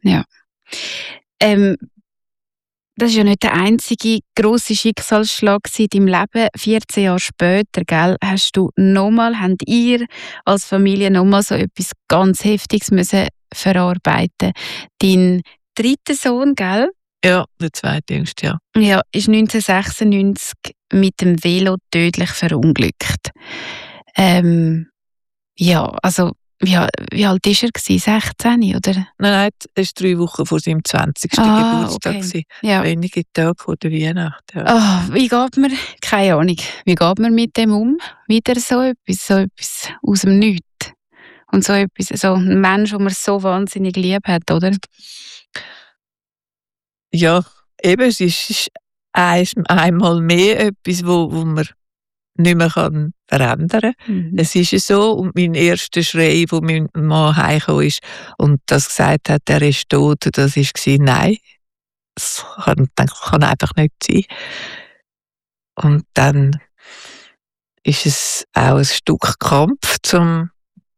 Das ist ja nicht der einzige grosse Schicksalsschlag in deinem Leben. 14 Jahre später, gell, habt ihr als Familie nochmal so etwas ganz Heftiges müssen verarbeiten. Dein 3. Sohn, gell? Ja, der 2. Jüngste, ja. Ja, ist 1996 mit dem Velo tödlich verunglückt. Wie alt war er? 16, oder? Nein, es war 3 Wochen vor seinem 20. Geburtstag. Okay. Ja. Wenige Tage vor der Weihnacht. Ja. Wie geht man, keine Ahnung, wie geht man mit dem um? Wieder so etwas aus dem Nichts. Und so ein Mensch, den man so wahnsinnig lieb hat, oder? Ja, eben, es ist einmal mehr etwas, wo man nicht mehr verändern kann. Es ist so, und mein erster Schrei, wo mein Mann heimgekommen ist und das gesagt hat, er ist tot, das war, nein, das kann einfach nicht sein. Und dann ist es auch ein Stück Kampf, um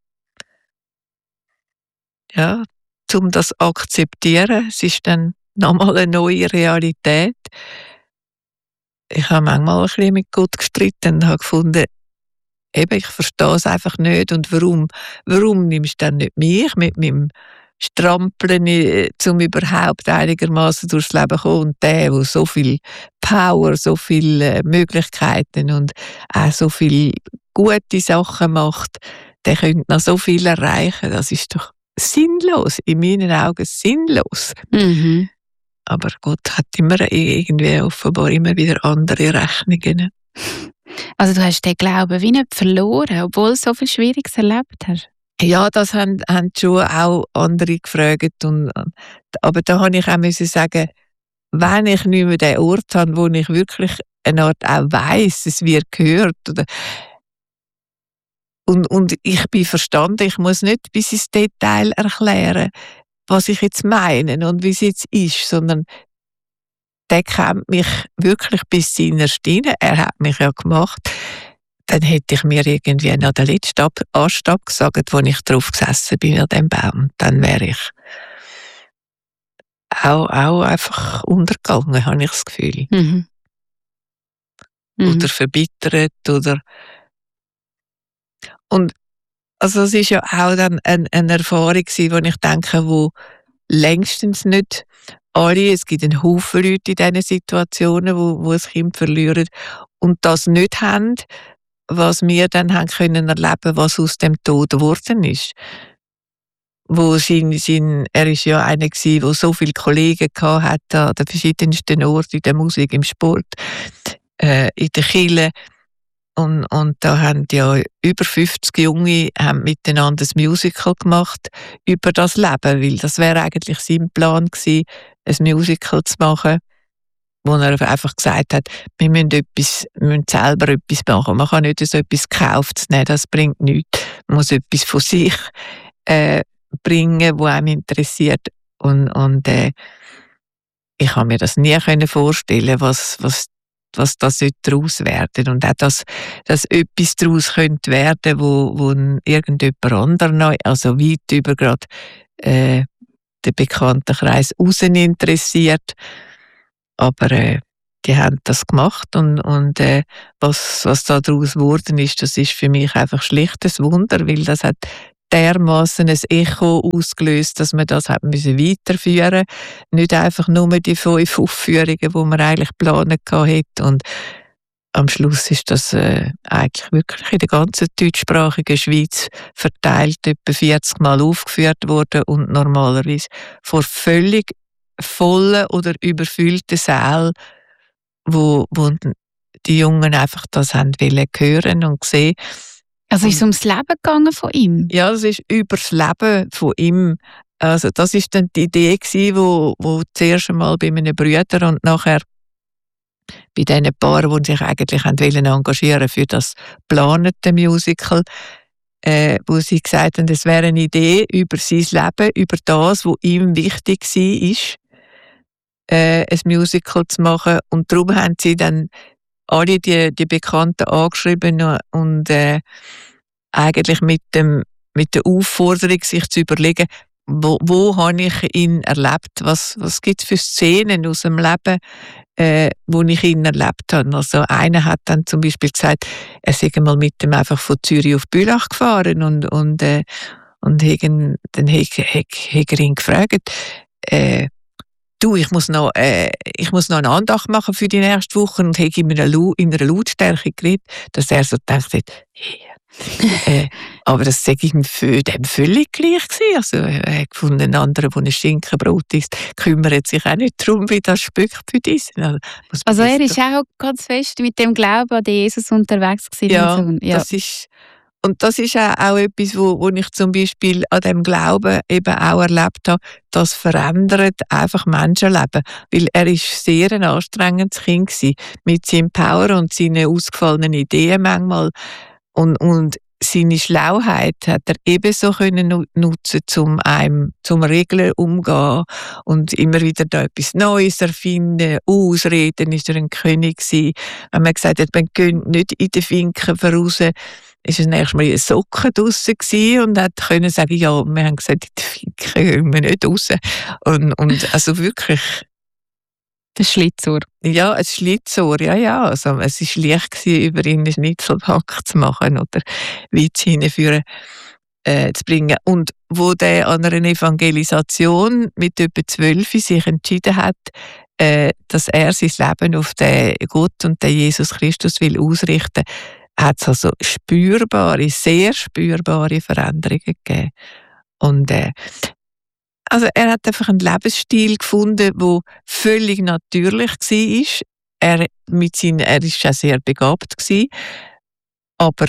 das zu akzeptieren. Es ist dann nochmal eine neue Realität. Ich habe manchmal ein bisschen mit Gott gestritten und habe gefunden, ich verstehe es einfach nicht. Und warum nimmst du dann nicht mich mit meinem Strampeln, um überhaupt einigermaßen durchs Leben zu kommen? Und der so viel Power, so viele Möglichkeiten und auch so viele gute Sachen macht, der könnte noch so viel erreichen. Das ist doch sinnlos, in meinen Augen sinnlos. Mhm. Aber Gott hat irgendwie offenbar immer wieder andere Rechnungen. Also du hast den Glauben wie nicht verloren, obwohl du so viel Schwieriges erlebt hast? Ja, das haben schon auch andere gefragt. Aber da habe ich auch müssen sagen, wenn ich nicht mehr den Ort habe, wo ich wirklich eine Art auch weiss, es wird gehört. Und ich bin verstanden, ich muss nicht bis ins Detail erklären, was ich jetzt meine und wie es jetzt ist, sondern der kennt mich wirklich bis innerst rein. Er hat mich ja gemacht. Dann hätte ich mir irgendwie noch den letzten Ast abgesagt, wo ich drauf gesessen bin an dem Baum. Dann wäre ich auch einfach untergegangen, habe ich das Gefühl. Mhm. Oder verbittert und also es ist ja auch dann eine Erfahrung gewesen, wo ich denke, wo längstens nicht alle, es gibt einen Haufen Leute in diesen Situationen, wo ein Kind verlieren und das nicht haben, was wir dann haben können erleben, was aus dem Tod geworden ist. Er ist ja einer gewesen, der so viele Kollegen hatte an den verschiedensten Orten, in der Musik, im Sport, in der Kirche. Und da haben ja über 50 Junge miteinander ein Musical gemacht über das Leben, weil das wäre eigentlich sein Plan gewesen, ein Musical zu machen, wo er einfach gesagt hat, wir müssen selber etwas machen. Man kann nicht so etwas gekauft nehmen, das bringt nichts. Man muss etwas von sich bringen, was einem interessiert. Und ich kann mir das nie vorstellen, was das daraus werden. Und auch, dass etwas daraus könnte werden, wo irgendjemand anderer noch, also weit über gerade den Bekanntenkreis außen interessiert. Aber die haben das gemacht und was da daraus geworden ist, das ist für mich einfach schlichtes Wunder, weil das hat dermaßen ein Echo ausgelöst, dass man das hat müssen weiterführen. Nicht einfach nur die 5 Aufführungen, die man eigentlich geplant hatte. Und am Schluss ist das eigentlich wirklich in der ganzen deutschsprachigen Schweiz verteilt etwa 40 Mal aufgeführt worden und normalerweise vor völlig vollen oder überfüllten Sälen, wo die Jungen einfach das haben wollen hören und sehen. Also ist es ums Leben gegangen von ihm? Ja, es ist über das Leben von ihm. Also das ist dann die Idee gewesen, wo zuerst einmal bei meinen Brüdern und nachher bei diesen Paaren, die sich eigentlich engagieren für das geplante Musical, wo sie gesagt haben, es wäre eine Idee über sein Leben, über das, was ihm wichtig war, ein Musical zu machen. Und darum haben sie dann alle die Bekannten angeschrieben und eigentlich mit der Aufforderung, sich zu überlegen, wo habe ich ihn erlebt, was gibt es für Szenen aus dem Leben, wo ich ihn erlebt habe. Also einer hat dann zum Beispiel gesagt, er sei mal mit dem einfach von Zürich auf Bülach gefahren und dann hat er ihn gefragt, du, ich muss noch eine Andacht machen für die nächste Woche und habe ihm in einer Lautstärke geredet, dass er so gedacht hat, aber das sei ihm für dem völlig gleich gewesen. Also er hat gefunden, ein anderer, der ein Schinkenbrot isst, kümmert sich auch nicht darum, wie das Stück für dich. Also er ist auch ganz fest mit dem Glauben an Jesus unterwegs gewesen. Ja, das ist auch etwas, wo ich zum Beispiel an dem Glauben eben auch erlebt habe, das verändert einfach Menschenleben. Weil er ist sehr ein anstrengendes Kind gewesen, mit seinem Power und seinen ausgefallenen Ideen manchmal. Und seine Schlauheit hat er ebenso können nutzen, zum Regeln umgehen und immer wieder da etwas Neues erfinden, ausreden, ist er ein König gewesen. Wenn man gesagt hat, man geht nicht in den Finken voraus, ist es nächstes Mal in Socken draussen gewesen und hat können sagen, ja, wir haben gesagt, in den Finken gehen wir nicht raus. Und also wirklich. Das Schlitzohr. Ja, ein Schlitzohr, ja. Also, es war leicht gewesen, über ihn einen Schnitzelhack zu machen oder Witz hinführen zu bringen. Und wo der an einer Evangelisation mit etwa 12 sich entschieden hat, dass er sein Leben auf den Gott und den Jesus Christus will ausrichten, hat es also sehr spürbare Veränderungen gegeben. Und also er hat einfach einen Lebensstil gefunden, der völlig natürlich war. Er war auch sehr begabt gewesen, aber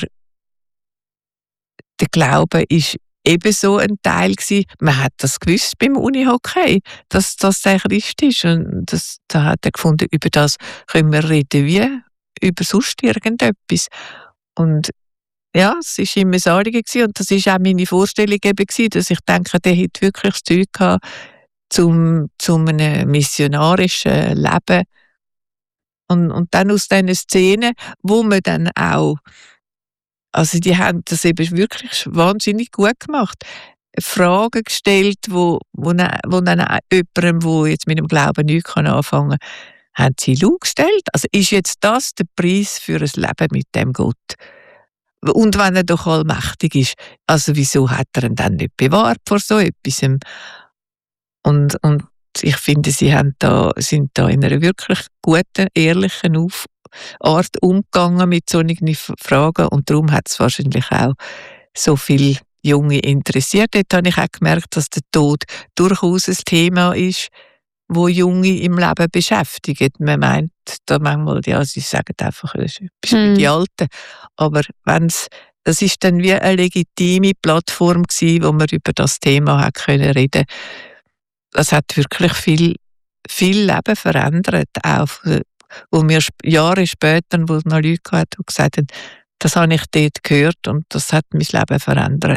der Glaube war ebenso ein Teil. Man hat das gewusst beim Unihockey, dass das der Christ ist. Und da hat er gefunden, über das können wir reden wie über sonst irgendetwas. Und ja, es war immer ein Anliegen und das war auch meine Vorstellung eben, dass ich denke, der hat wirklich das Zeug gehabt, zum einem missionarischen Leben. Und dann aus diesen Szenen, wo man dann auch, also die haben das eben wirklich wahnsinnig gut gemacht, Fragen gestellt, wo dann jemandem, der jetzt mit dem Glauben nichts anfangen kann, haben sie gestellt. Also ist jetzt das der Preis für ein Leben mit dem Gott? Und wenn er doch allmächtig ist, also wieso hat er ihn dann nicht bewahrt vor so etwas? Und ich finde, sie sind da in einer wirklich guten, ehrlichen Art umgegangen mit solchen Fragen und darum hat es wahrscheinlich auch so viele Junge interessiert. Dort habe ich auch gemerkt, dass der Tod durchaus ein Thema ist, wo Junge im Leben beschäftigt. Man meint da manchmal, ja, sie sagen einfach, das ist etwas mit den Alten. Aber das ist dann wie eine legitime Plattform gewesen, wo man über das Thema hat können reden. Das hat wirklich viel Leben verändert. Auch wo wir Jahre später, wo es noch Leute hatten, die gesagt haben, das habe ich dort gehört und das hat mein Leben verändert.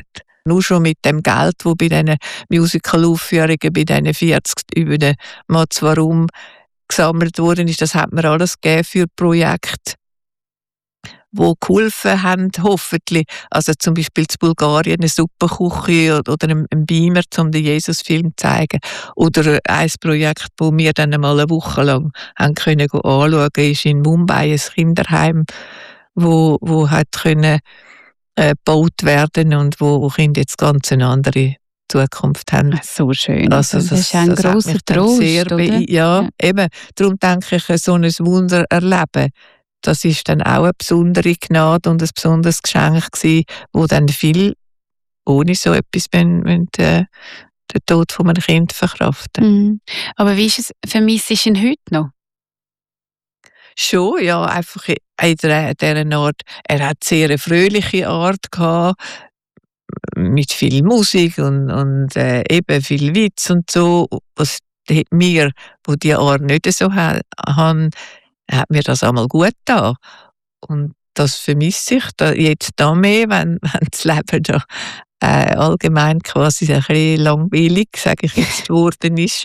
Nur schon mit dem Geld, das bei diesen Musical-Aufführungen, bei diesen 40 über den Mats Warum gesammelt worden ist, das hat mir alles gegeben für Projekte, die geholfen haben, hoffentlich. Also zum Beispiel in Bulgarien eine Suppenküche oder einen Beamer, um den Jesus-Film zu zeigen. Oder ein Projekt, das wir dann einmal eine Woche lang haben können anschauen, ist in Mumbai ein Kinderheim, wo hat können gebaut werden und wo Kinder jetzt ganz eine andere Zukunft haben. So schön. Also das ist ein grosser Trost, oder? Ja, eben. Darum denke ich, so ein Wunder erleben, das ist dann auch eine besondere Gnade und ein besonderes Geschenk gewesen, wo dann viel ohne so etwas den Tod von einem Kind verkraften. Aber wie ist es, vermisst du ihn heute noch? Schon, ja, einfach in dieser Art. Er hat sehr eine fröhliche Art gehabt, mit viel Musik und eben viel Witz und so. Was mir, wo die Art nicht so haben, hat mir das einmal gut getan. Und das vermisse ich jetzt da mehr, wenn das Leben da allgemein quasi ein bisschen langweilig, sage ich jetzt, geworden ist.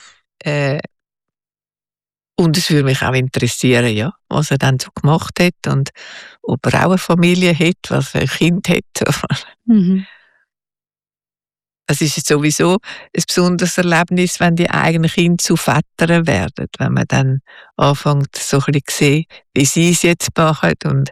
Und es würde mich auch interessieren, ja, was er dann so gemacht hat und ob er auch eine Familie hat, was er ein Kind hat. Es ist sowieso ein besonderes Erlebnis, wenn die eigenen Kinder zu Vätern werden, wenn man dann anfängt, so ein bisschen zu sehen, wie sie es jetzt machen und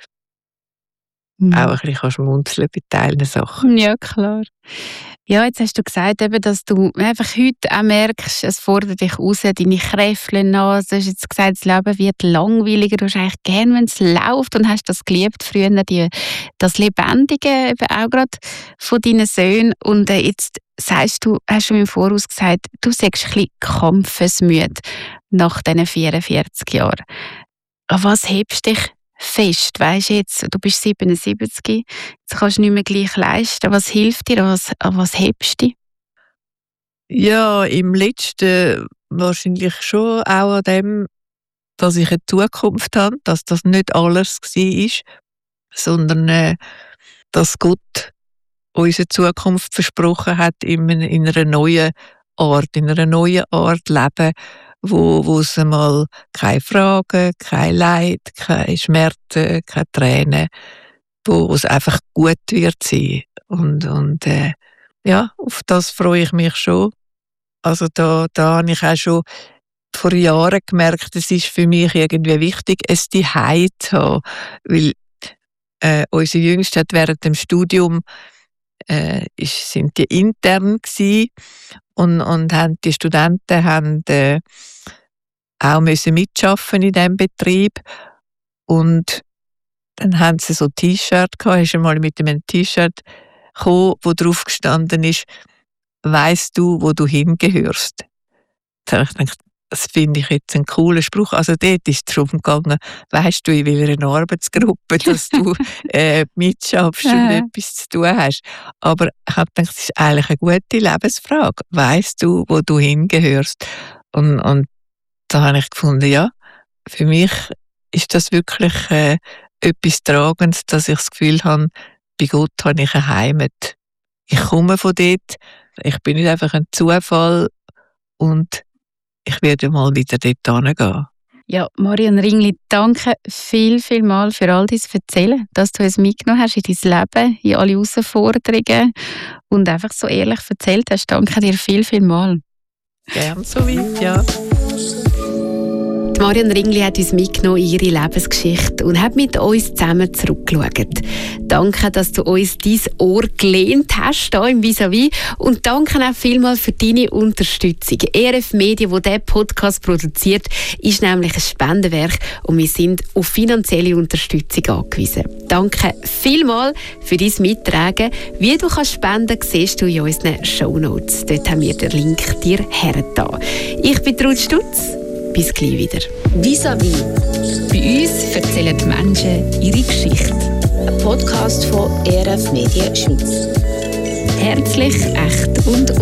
auch ein bisschen schmunzeln bei Teilen Sachen. Ja, klar. Ja, jetzt hast du gesagt, eben, dass du einfach heute auch merkst, es fordert dich raus, deine Kräfte nach. Du hast jetzt gesagt, das Leben wird langweiliger. Du hast eigentlich gerne, wenn es läuft und hast das geliebt früher, das Lebendige eben auch gerade von deinen Söhnen. Und jetzt sagst du, hast du im Voraus gesagt, du sagst ein bisschen kampfesmüde nach diesen 44 Jahren. An was hebst du dich fest? Weisst jetzt, du bist 77, jetzt kannst du nicht mehr gleich leisten. Was hilft dir? An was hebst du dich? Ja, im Letzten wahrscheinlich schon auch an dem, dass ich eine Zukunft habe, dass das nicht alles war, sondern dass Gott unsere Zukunft versprochen hat in einer neuen Art leben, wo es einmal keine Fragen, kein Leid, keine Schmerzen, keine Tränen, wo es einfach gut wird sein. Und ja, auf das freue ich mich schon. Also da habe ich auch schon vor Jahren gemerkt, es ist für mich irgendwie wichtig, es Zuhause zu haben. Weil unser Jüngster hat während dem Studium sind die intern gewesen und die Studenten haben auch müssen mitschaffen in diesem Betrieb. Und dann haben sie so T-Shirt gehabt, ist einmal mit einem T-Shirt gekommen, wo drauf gestanden ist, «Weisst du, wo du hingehörst?» Da habe ich gedacht, das finde ich jetzt einen coolen Spruch. Also dort ist es darum gegangen, weisst du, in welcher Arbeitsgruppe, dass du mitschaffst und etwas zu tun hast. Aber ich habe gedacht, das ist eigentlich eine gute Lebensfrage. Weisst du, wo du hingehörst? Und da habe ich gefunden, ja, für mich ist das wirklich etwas Tragendes, dass ich das Gefühl habe, bei Gott habe ich eine Heimat. Ich komme von dort, ich bin nicht einfach ein Zufall und ich werde mal wieder dort hingehen. Ja, Marion Ringli, danke vielmals für all dein Erzählen, dass du es mitgenommen hast in dein Leben, in alle Herausforderungen und einfach so ehrlich erzählt hast. Danke dir vielmals. Gern so weit, ja. Die Marion Ringli hat uns mitgenommen in ihre Lebensgeschichte und hat mit uns zusammen zurückgeschaut. Danke, dass du uns dein Ohr gelehnt hast, hier im Vis-à-vis. Und danke auch vielmals für deine Unterstützung. ERF Media, die diesen Podcast produziert, ist nämlich ein Spendenwerk und wir sind auf finanzielle Unterstützung angewiesen. Danke vielmals für dein Mittragen. Wie du spenden kannst, siehst du in unseren Shownotes. Dort haben wir den Link dir hergetan. Ich bin Ruth Stutz. Bis gleich wieder. Vis-à-vis. Bei uns erzählen die Menschen ihre Geschichte. Ein Podcast von ERF Media Schweiz. Herzlich, echt und